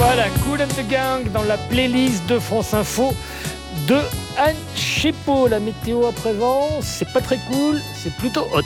Voilà, Kool and the Gang dans la playlist de France Info de Anne Chépot. La météo à présent, c'est pas très cool, c'est plutôt hot.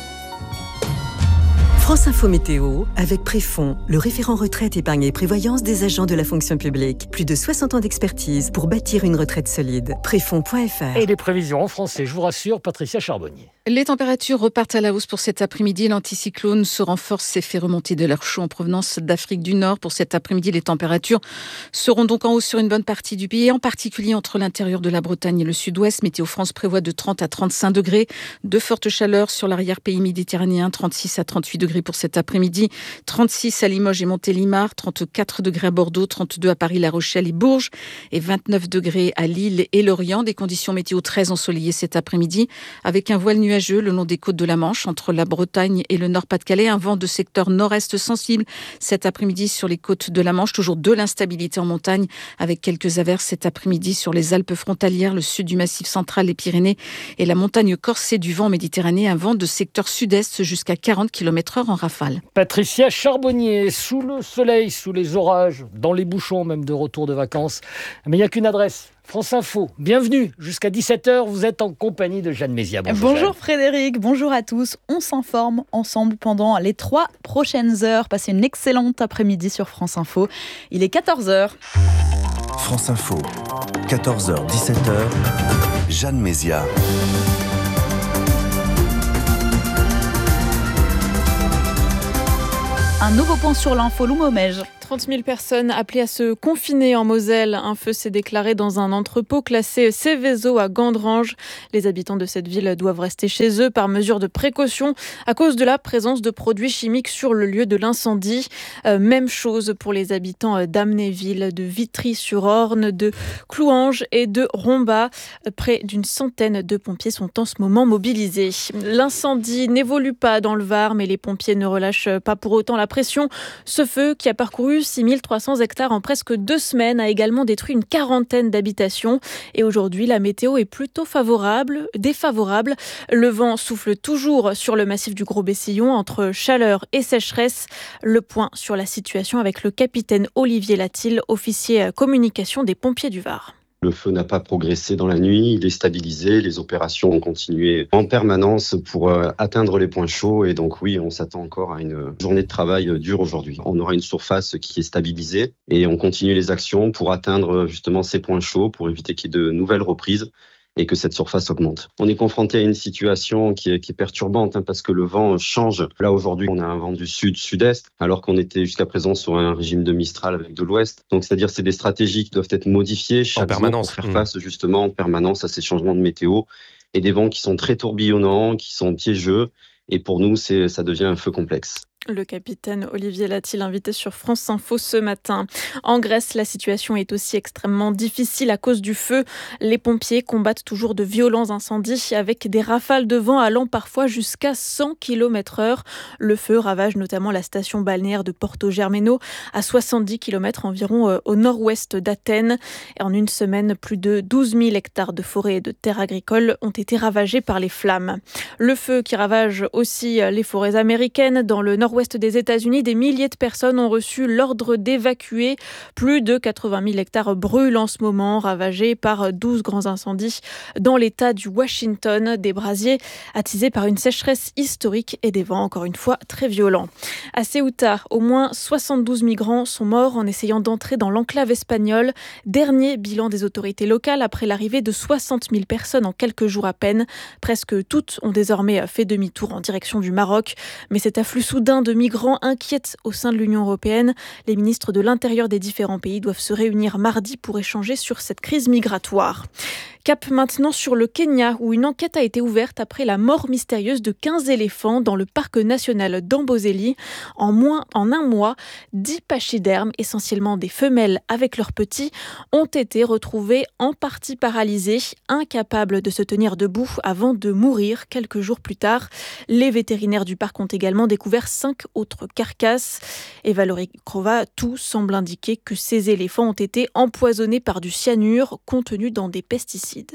France Info Météo avec Préfond, le référent retraite, épargne et prévoyance des agents de la fonction publique. Plus de 60 ans d'expertise pour bâtir une retraite solide. Préfond.fr. Et les prévisions en français, je vous rassure, Patricia Charbonnier. Les températures repartent à la hausse pour cet après-midi. L'anticyclone se renforce et fait remonter de l'air chaud en provenance d'Afrique du Nord. Pour cet après-midi, les températures seront donc en hausse sur une bonne partie du pays, en particulier entre l'intérieur de la Bretagne et le sud-ouest. Météo France prévoit de 30 à 35 degrés. De fortes chaleurs sur l'arrière-pays méditerranéen, 36 à 38 degrés pour cet après-midi. 36 à Limoges et Montélimar, 34 degrés à Bordeaux, 32 à Paris, La Rochelle et Bourges et 29 degrés à Lille et Lorient. Des conditions météo très ensoleillées cet après-midi avec un voile nuageux le long des côtes de la Manche, entre la Bretagne et le Nord-Pas-de-Calais. Un vent de secteur nord-est sensible cet après-midi sur les côtes de la Manche. Toujours de l'instabilité en montagne avec quelques averses cet après-midi sur les Alpes frontalières, le sud du Massif central, les Pyrénées et la montagne corsée du vent méditerranéen. Un vent de secteur sud-est jusqu'à 40 km/h en rafale. Patricia Charbonnier, sous le soleil, sous les orages, dans les bouchons même de retour de vacances. Mais il n'y a qu'une adresse. France Info, bienvenue. Jusqu'à 17h, vous êtes en compagnie de Jeanne Mézia. Bonjour Jeanne. Frédéric, bonjour à tous. On s'informe ensemble pendant les 3 prochaines heures. Passez une excellente après-midi sur France Info. Il est 14h. France Info, 14h, 17h, Jeanne Mézia. Un nouveau point sur l'info, Lou Momège. 30 000 personnes appelées à se confiner en Moselle. Un feu s'est déclaré dans un entrepôt classé Céveso à Gandrange. Les habitants de cette ville doivent rester chez eux par mesure de précaution à cause de la présence de produits chimiques sur le lieu de l'incendie. Même chose pour les habitants d'Amnéville, de Vitry-sur-Orne, de Clouanges et de Rombat. Près d'une centaine de pompiers sont en ce moment mobilisés. L'incendie n'évolue pas dans le Var, mais les pompiers ne relâchent pas pour autant la pression. Ce feu qui a parcouru 6300 hectares en presque 2 semaines a également détruit une quarantaine d'habitations. Et aujourd'hui, la météo est plutôt défavorable. Le vent souffle toujours sur le massif du Gros-Bessillon entre chaleur et sécheresse. Le point sur la situation avec le capitaine Olivier Latil, officier communication des pompiers du Var. Le feu n'a pas progressé dans la nuit, il est stabilisé, les opérations ont continué en permanence pour atteindre les points chauds et donc oui, on s'attend encore à une journée de travail dure aujourd'hui. On aura une surface qui est stabilisée et on continue les actions pour atteindre justement ces points chauds pour éviter qu'il y ait de nouvelles reprises et que cette surface augmente. On est confronté à une situation qui est perturbante parce que le vent change. Là aujourd'hui, on a un vent du sud-sud-est alors qu'on était jusqu'à présent sur un régime de Mistral avec de l'ouest. Donc c'est-à-dire c'est des stratégies qui doivent être modifiées chaque jour pour faire face justement en permanence à ces changements de météo et des vents qui sont très tourbillonnants, qui sont piégeux et pour nous ça devient un feu complexe. Le capitaine Olivier Latil, invité sur France Info ce matin. En Grèce, la situation est aussi extrêmement difficile à cause du feu. Les pompiers combattent toujours de violents incendies avec des rafales de vent allant parfois jusqu'à 100 km/h. Le feu ravage notamment la station balnéaire de Porto Germano, à 70 km environ au nord-ouest d'Athènes. Et en une semaine, plus de 12 000 hectares de forêts et de terres agricoles ont été ravagés par les flammes. Le feu qui ravage aussi les forêts américaines dans le nord-ouest des États-Unis, des milliers de personnes ont reçu l'ordre d'évacuer. Plus de 80 000 hectares brûlent en ce moment, ravagés par 12 grands incendies dans l'État du Washington. Des brasiers attisés par une sécheresse historique et des vents, encore une fois, très violents. À Ceuta, au moins 72 migrants sont morts en essayant d'entrer dans l'enclave espagnole. Dernier bilan des autorités locales après l'arrivée de 60 000 personnes en quelques jours à peine. Presque toutes ont désormais fait demi-tour en direction du Maroc. Mais cet afflux soudain de migrants inquiète au sein de l'Union européenne. Les ministres de l'Intérieur des différents pays doivent se réunir mardi pour échanger sur cette crise migratoire. Cap maintenant sur le Kenya, où une enquête a été ouverte après la mort mystérieuse de 15 éléphants dans le parc national d'Amboseli. En un mois, 10 pachydermes, essentiellement des femelles avec leurs petits, ont été retrouvés en partie paralysés, incapables de se tenir debout avant de mourir quelques jours plus tard. Les vétérinaires du parc ont également découvert 5 autres carcasses. Et Valerie Crova, tout semble indiquer que ces éléphants ont été empoisonnés par du cyanure contenu dans des pesticides.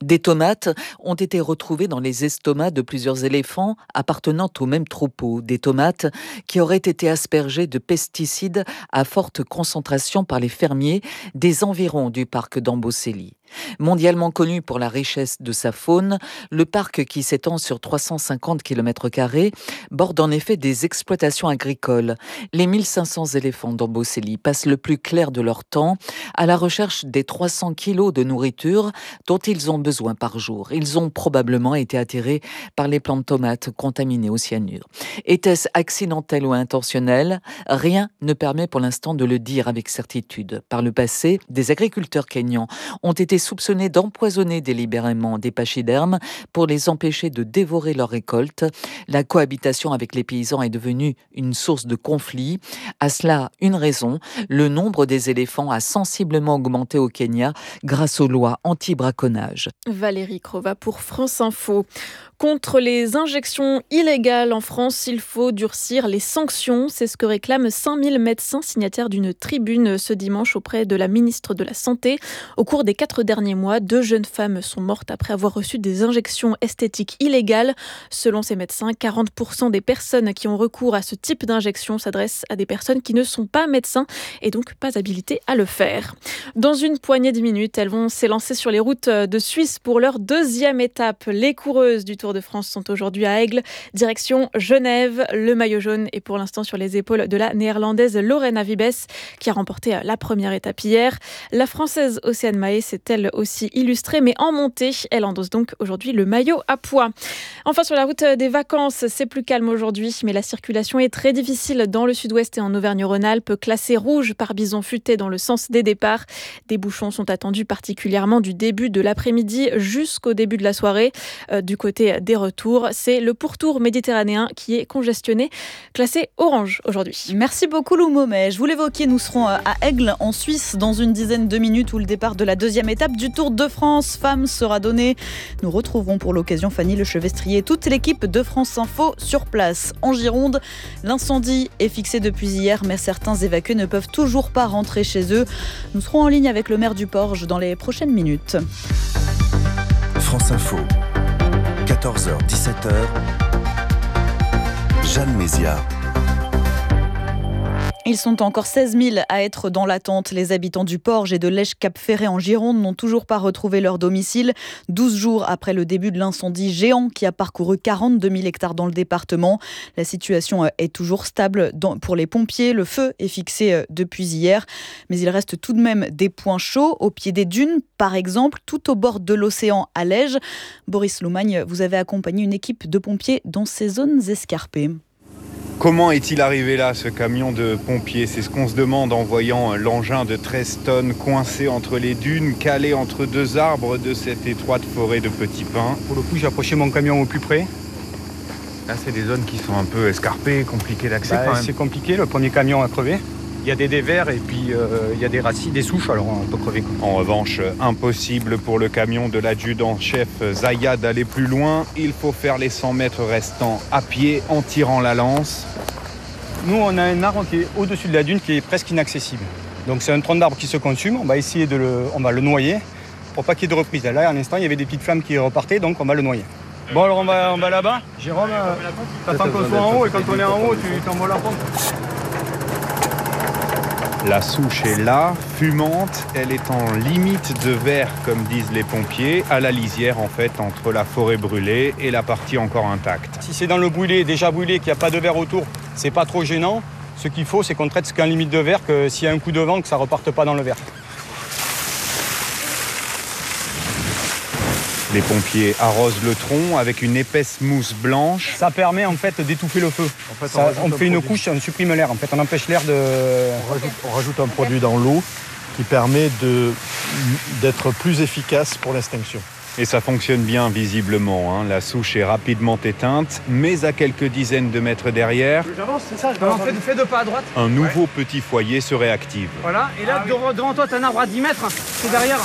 Des tomates ont été retrouvées dans les estomacs de plusieurs éléphants appartenant au même troupeau. Des tomates qui auraient été aspergées de pesticides à forte concentration par les fermiers des environs du parc d'Amboseli. Mondialement connu pour la richesse de sa faune, le parc qui s'étend sur 350 km² borde en effet des exploitations agricoles. Les 1500 éléphants d'Amboseli passent le plus clair de leur temps à la recherche des 300 kilos de nourriture dont ils ont besoin par jour. Ils ont probablement été attirés par les plants de tomates contaminées au cyanure. Était-ce accidentel ou intentionnel ? Rien ne permet pour l'instant de le dire avec certitude. Par le passé, des agriculteurs kényans ont été soupçonnés d'empoisonner délibérément des pachydermes pour les empêcher de dévorer leurs récoltes. La cohabitation avec les paysans est devenue une source de conflit. À cela, une raison, le nombre des éléphants a sensiblement augmenté au Kenya grâce aux lois anti-braconnage. Valérie Crova pour France Info. Contre les injections illégales en France, il faut durcir les sanctions. C'est ce que réclament 5000 médecins signataires d'une tribune ce dimanche auprès de la ministre de la Santé. Au cours des 4 derniers mois, 2 jeunes femmes sont mortes après avoir reçu des injections esthétiques illégales. Selon ces médecins, 40% des personnes qui ont recours à ce type d'injection s'adressent à des personnes qui ne sont pas médecins et donc pas habilitées à le faire. Dans une poignée de minutes, elles vont s'élancer sur les routes de Suisse pour leur 2e étape. Les coureuses du Tour de France sont aujourd'hui à Aigle, direction Genève. Le maillot jaune est pour l'instant sur les épaules de la néerlandaise Lorena Wiebes qui a remporté la première étape hier. La française Océane Mahé s'est elle aussi illustrée, mais en montée. Elle endosse donc aujourd'hui le maillot à pois. Enfin, sur la route des vacances, c'est plus calme aujourd'hui, mais la circulation est très difficile dans le sud-ouest et en Auvergne-Rhône-Alpes, classée rouge par bison futé dans le sens des départs. Des bouchons sont attendus particulièrement du début de l'après-midi jusqu'au début de la soirée. Du côté des retours, c'est le pourtour méditerranéen qui est congestionné, classé orange aujourd'hui. Merci beaucoup Lou Momet. Je vous l'évoquais, nous serons à Aigle en Suisse dans une dizaine de minutes où le départ de la 2e étape du Tour de France femmes sera donné. Nous retrouverons pour l'occasion Fanny Lechevestrier et toute l'équipe de France Info sur place. En Gironde, l'incendie est fixé depuis hier, mais certains évacués ne peuvent toujours pas rentrer chez eux. Nous serons en ligne avec le maire du Porge dans les prochaines minutes. France Info, 14h, 17h, Jeanne Mézia. Ils sont encore 16 000 à être dans l'attente. Les habitants du Porge et de Lèche-Cap-Ferret en Gironde n'ont toujours pas retrouvé leur domicile. 12 jours après le début de l'incendie géant qui a parcouru 42 000 hectares dans le département. La situation est toujours stable pour les pompiers. Le feu est fixé depuis hier. Mais il reste tout de même des points chauds au pied des dunes, par exemple, tout au bord de l'océan à Lège. Boris Loumagne, vous avez accompagné une équipe de pompiers dans ces zones escarpées. Comment est-il arrivé là, ce camion de pompiers ? C'est ce qu'on se demande en voyant l'engin de 13 tonnes coincé entre les dunes, calé entre 2 arbres de cette étroite forêt de petits pins. Pour le coup, j'ai approché mon camion au plus près. Là, c'est des zones qui sont un peu escarpées, compliquées d'accès quand même. C'est compliqué, le premier camion a crevé. Il y a des dévers et puis il y a des racines, des souches, alors on peut crever. En revanche, impossible pour le camion de l'adjudant-chef Zaya d'aller plus loin. Il faut faire les 100 mètres restants à pied en tirant la lance. Nous, on a un arbre qui est au-dessus de la dune qui est presque inaccessible. Donc c'est un tronc d'arbre qui se consume. On va essayer on va le noyer pour pas qu'il y ait de reprise. Là, à l'instant, il y avait des petites flammes qui repartaient, donc on va le noyer. Bon, alors on va là-bas. Jérôme, t'attends qu'on soit en haut et quand on est en haut, tu t'envoies la pompe. La souche est là, fumante, elle est en limite de verre, comme disent les pompiers, à la lisière en fait entre la forêt brûlée et la partie encore intacte. Si c'est dans le brûlé, déjà brûlé, qu'il n'y a pas de verre autour, c'est pas trop gênant. Ce qu'il faut, c'est qu'on traite ce qu'en limite de verre, que s'il y a un coup de vent, que ça reparte pas dans le verre. Les pompiers arrosent le tronc avec une épaisse mousse blanche. Ça permet en fait d'étouffer le feu. En fait, on fait une couche, on supprime l'air. En fait, on empêche l'air de... On rajoute un produit dans l'eau qui permet d'être plus efficace pour l'extinction. Et ça fonctionne bien visiblement. La souche est rapidement éteinte, mais à quelques dizaines de mètres derrière, j'avance, c'est ça, fais 2 pas à droite. Un nouveau petit foyer se réactive. Voilà, et là devant toi, tu as un arbre à 10 mètres, c'est derrière.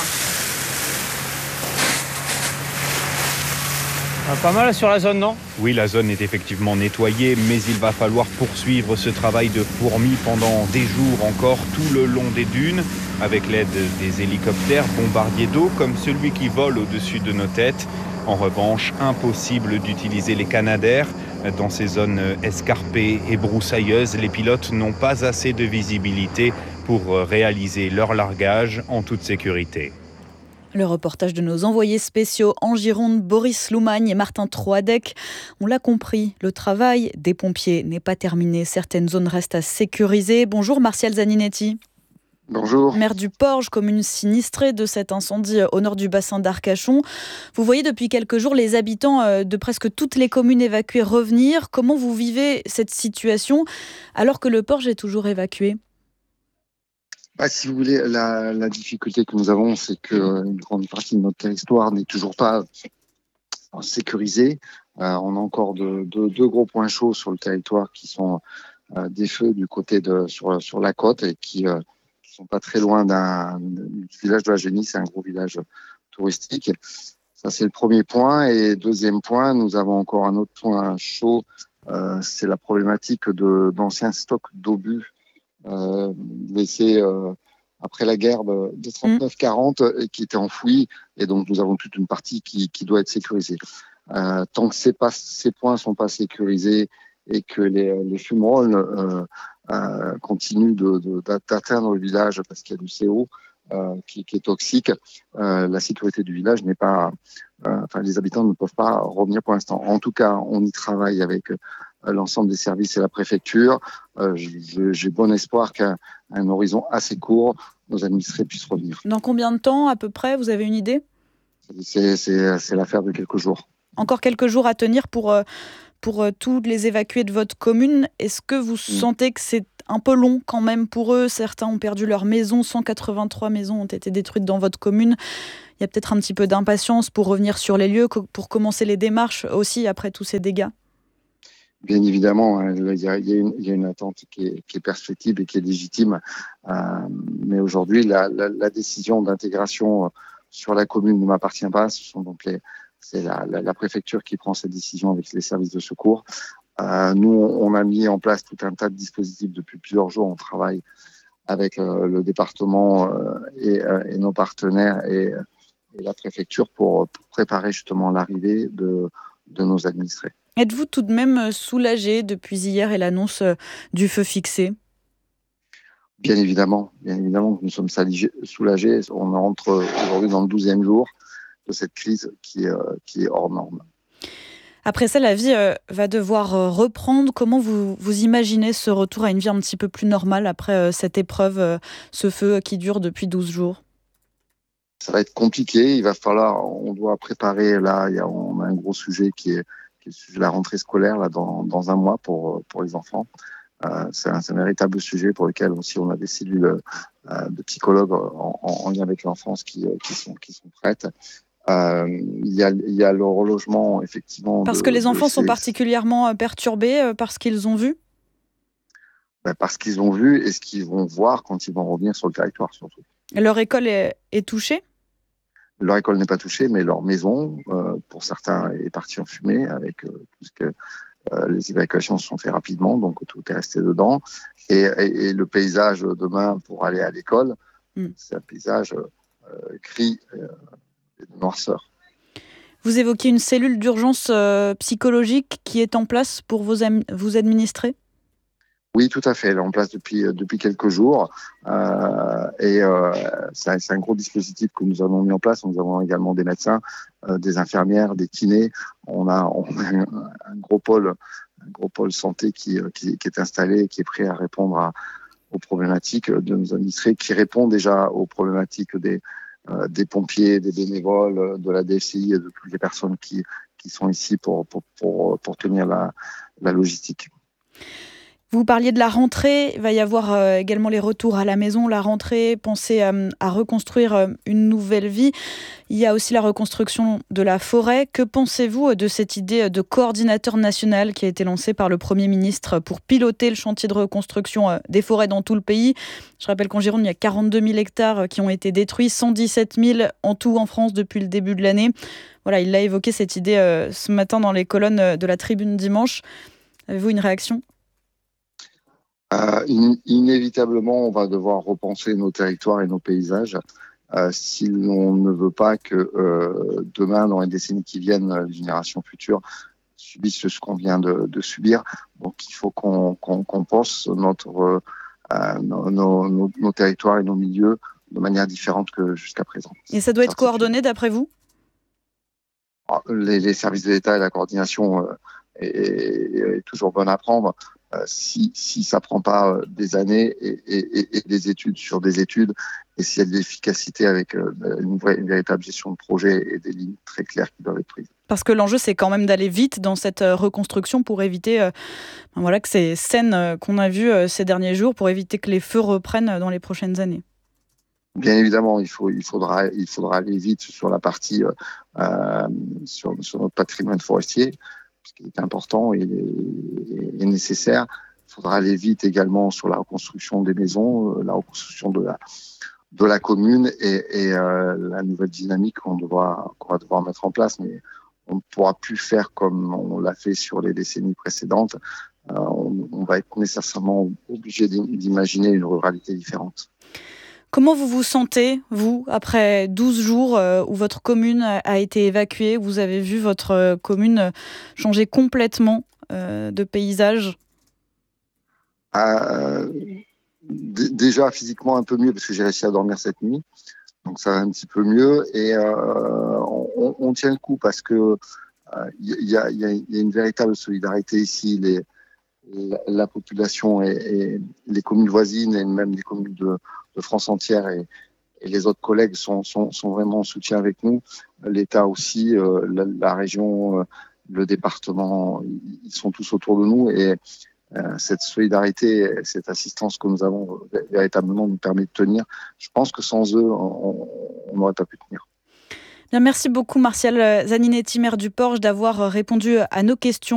Pas mal sur la zone, non ? Oui, la zone est effectivement nettoyée, mais il va falloir poursuivre ce travail de fourmi pendant des jours encore, tout le long des dunes. avec l'aide des hélicoptères bombardiers d'eau comme celui qui vole au-dessus de nos têtes. En revanche, impossible d'utiliser les canadaires. Dans ces zones escarpées et broussailleuses, les pilotes n'ont pas assez de visibilité pour réaliser leur largage en toute sécurité. Le reportage de nos envoyés spéciaux en Gironde, Boris Loumagne et Martin Troadec. On l'a compris, le travail des pompiers n'est pas terminé. Certaines zones restent à sécuriser. Bonjour Martial Zaninetti. Bonjour. Maire du Porge, commune sinistrée de cet incendie au nord du bassin d'Arcachon. Vous voyez depuis quelques jours les habitants de presque toutes les communes évacuées revenir. Comment vous vivez cette situation alors que le Porge est toujours évacué ? Si vous voulez, la difficulté que nous avons, c'est qu'une grande partie de notre territoire n'est toujours pas sécurisée. On a encore deux gros points chauds sur le territoire qui sont des feux du côté sur la côte et qui sont pas très loin du village de la Génie. C'est un gros village touristique. Ça, c'est le premier point. Et deuxième point, nous avons encore un autre point chaud. C'est la problématique d'anciens stocks d'obus laissés après la guerre de 39-40 et qui étaient enfouis. Et donc, nous avons toute une partie qui doit être sécurisée. Tant que ces points sont pas sécurisés et que les fumerolles continuent d'atteindre le village parce qu'il y a du CO qui est toxique, la sécurité du village n'est pas... les habitants ne peuvent pas revenir pour l'instant. En tout cas, on y travaille avec l'ensemble des services et la préfecture. J'ai bon espoir qu'à un horizon assez court, nos administrés puissent revenir. Dans combien de temps à peu près ? Vous avez une idée ? C'est l'affaire de quelques jours. Encore quelques jours à tenir pour tous les évacués de votre commune. Est-ce que vous sentez que c'est un peu long quand même pour eux ? Certains ont perdu leur maison, 183 maisons ont été détruites dans votre commune. Il y a peut-être un petit peu d'impatience pour revenir sur les lieux, pour commencer les démarches aussi après tous ces dégâts. Bien évidemment, il y a une attente qui est perspective et qui est légitime. Mais aujourd'hui, la décision d'intégration sur la commune ne m'appartient pas. C'est la préfecture qui prend cette décision avec les services de secours. Nous, on a mis en place tout un tas de dispositifs depuis plusieurs jours. On travaille avec le département et nos partenaires et la préfecture pour préparer justement l'arrivée de nos administrés. Êtes-vous tout de même soulagé depuis hier et l'annonce du feu fixé ? Bien évidemment que nous sommes soulagés. On rentre aujourd'hui dans le 12e jour de cette crise qui est hors norme. Après ça, la vie va devoir reprendre. Comment vous imaginez ce retour à une vie un petit peu plus normale après cette épreuve, ce feu qui dure depuis 12 jours ? Ça va être compliqué. On doit préparer, là, on a un gros sujet qui est le sujet de la rentrée scolaire là, dans un mois pour les enfants. C'est un véritable sujet pour lequel aussi on a des cellules de psychologues en lien avec l'enfance qui sont prêtes. Il y a le relogement, effectivement. Parce que les enfants sont particulièrement perturbés par ce qu'ils ont vu ? Parce qu'ils ont vu et ce qu'ils vont voir quand ils vont revenir sur le territoire, surtout. Leur école est touchée ? Leur école n'est pas touchée, mais leur maison, pour certains, est partie en fumée, avec puisque les évacuations se sont faites rapidement, donc tout est resté dedans. Et le paysage demain pour aller à l'école, c'est un paysage gris et de noirceur. Vous évoquez une cellule d'urgence psychologique qui est en place pour vous administrer ? Oui, tout à fait. Elle est en place depuis quelques jours. C'est un gros dispositif que nous avons mis en place. Nous avons également des médecins, des infirmières, des kinés. On a un gros pôle santé qui est installé et qui est prêt à répondre aux problématiques de nos administrés, qui répond déjà aux problématiques des pompiers, des bénévoles, de la DFCI et de toutes les personnes qui sont ici pour tenir la logistique. Vous parliez de la rentrée, il va y avoir également les retours à la maison, la rentrée, penser à reconstruire une nouvelle vie. Il y a aussi la reconstruction de la forêt. Que pensez-vous de cette idée de coordinateur national qui a été lancée par le Premier ministre pour piloter le chantier de reconstruction des forêts dans tout le pays ? Je rappelle qu'en Gironde, il y a 42 000 hectares qui ont été détruits, 117 000 en tout en France depuis le début de l'année. Voilà, il a évoqué cette idée ce matin dans les colonnes de la Tribune dimanche. Avez-vous une réaction ? Inévitablement, on va devoir repenser nos territoires et nos paysages si l'on ne veut pas que demain, dans les décennies qui viennent, les générations futures subissent ce qu'on vient de subir. Donc, il faut qu'on pense nos territoires et nos milieux de manière différente que jusqu'à présent. Et ça doit être coordonné d'après vous ? Les services de l'État et la coordination est toujours bonne à prendre. Si ça prend pas des années et des études sur des études, et s'il y a de l'efficacité avec une véritable gestion de projet et des lignes très claires qui doivent être prises. Parce que l'enjeu, c'est quand même d'aller vite dans cette reconstruction pour éviter que ces scènes qu'on a vues ces derniers jours, pour éviter que les feux reprennent dans les prochaines années. Bien évidemment, il faudra aller vite sur la partie sur notre patrimoine forestier, ce qui est important et nécessaire. Il faudra aller vite également sur la reconstruction des maisons, la reconstruction de la commune et la nouvelle dynamique qu'on va devoir mettre en place. Mais on ne pourra plus faire comme on l'a fait sur les décennies précédentes. On va être nécessairement obligé d'imaginer une ruralité différente. Comment vous vous sentez, vous, après 12 jours où votre commune a été évacuée? Vous avez vu votre commune changer complètement de paysage? Déjà physiquement un peu mieux parce que j'ai réussi à dormir cette nuit. Donc ça va un petit peu mieux et on tient le coup parce que il y a une véritable solidarité ici. La population et les communes voisines et même les communes de France entière et les autres collègues sont vraiment en soutien avec nous. L'État aussi, la région, le département, ils sont tous autour de nous et cette solidarité, cette assistance que nous avons véritablement nous permet de tenir. Je pense que sans eux, on n'aurait pas pu tenir. Bien, merci beaucoup Martial Zaninetti, maire du Porge, d'avoir répondu à nos questions.